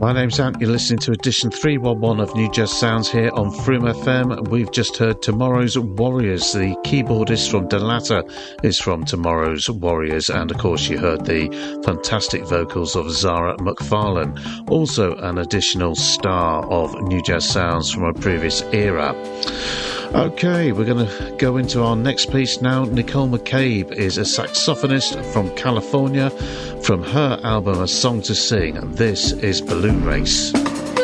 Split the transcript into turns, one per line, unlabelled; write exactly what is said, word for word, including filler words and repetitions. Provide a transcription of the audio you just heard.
My name's Ant, you're listening to edition three eleven of New Jazz Sounds here on Froome F M. We've just heard Tomorrow's Warriors. The keyboardist from Delata is from Tomorrow's Warriors, and of course you heard the fantastic vocals of Zara McFarlane, also an additional star of New Jazz Sounds from a previous era. Okay, we're going to go into our next piece now. Nicole McCabe is a saxophonist from California. From her album A Song to Sing, this is Balloon Race.